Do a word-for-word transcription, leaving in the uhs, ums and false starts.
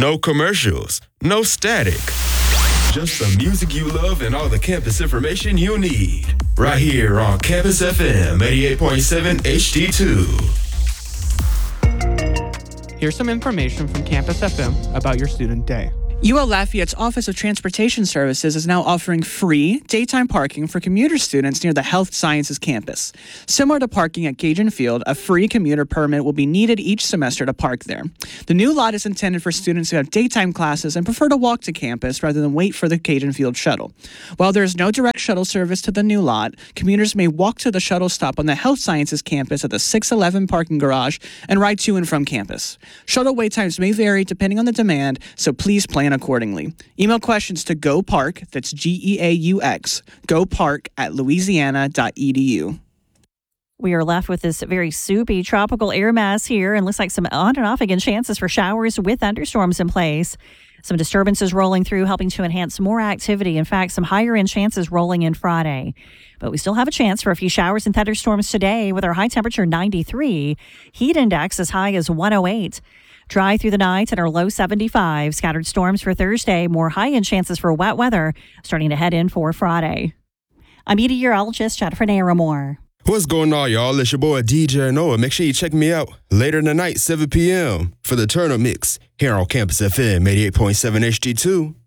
No commercials, no static. Just the music you love and all the campus information you need. Right here on Campus F M eighty-eight point seven H D two. Here's some information from Campus F M about your student day. U L Lafayette's Office of Transportation Services is now offering free daytime parking for commuter students near the Health Sciences campus. Similar to parking at Cajun Field, a free commuter permit will be needed each semester to park there. The new lot is intended for students who have daytime classes and prefer to walk to campus rather than wait for the Cajun Field shuttle. While there is no direct shuttle service to the new lot, commuters may walk to the shuttle stop on the Health Sciences campus at the six eleven parking garage and ride to and from campus. Shuttle wait times may vary depending on the demand, so please plan accordingly. Email questions to GoPark, that's G E A U X, GoPark at louisiana dot e d u. We are left with this very soupy tropical air mass here, and looks like some on and off again chances for showers with thunderstorms in place. Some disturbances rolling through, helping to enhance more activity. In fact, some higher end chances rolling in Friday. But we still have a chance for a few showers and thunderstorms today with our high temperature ninety-three. Heat index as high as one oh eight. Dry through the night at our low seventy-five. Scattered storms for Thursday. More high-end chances for wet weather starting to head in for Friday. I'm meteorologist Jennifer Naramore. What's going on, y'all? It's your boy D J Noah. Make sure you check me out later in the night, seven p.m. for the Turn Up Mix here on Campus F M eighty-eight point seven H D two.